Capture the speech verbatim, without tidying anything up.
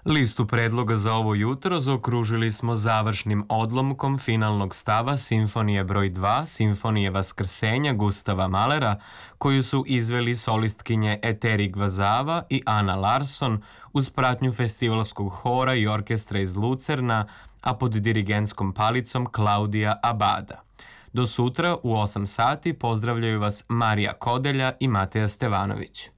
Listu predloga za ovo jutro zaokružili smo završnim odlomkom finalnog stava Simfonije broj dva, Simfonije Vaskrsenja Gustava Mahlera, koju su izveli solistkinje Eteri Gvazava i Ana Larsson uz pratnju festivalskog hora i orkestra iz Lucerna, a pod dirigentskom palicom Klaudija Abada. Do sutra u osam sati pozdravljaju vas Marija Kodelja i Mateja Stevanović.